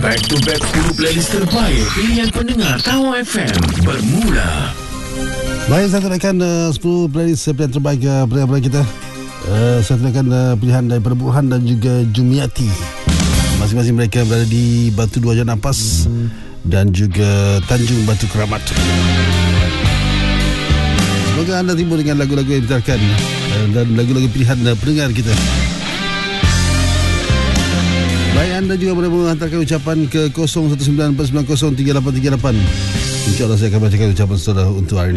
Back to back 10 playlist terbaik pilihan pendengar Tawau FM bermula. Baik, saya tunaikan 10 playlist pilihan terbaik pendengar kita. Saya tunaikan pilihan daripada Burhan dan juga Jumiati. Masing-masing mereka berada di Batu Dua Jalan Ampas dan juga Tanjung Batu Keramat. Semoga anda timbul dengan lagu-lagu yang diputarkan dan lagu-lagu pilihan pendengar kita. Baik, anda juga boleh menghantarkan ucapan ke 0194903838. InsyaAllah saya akan bacakan ucapan saudara untuk hari ini.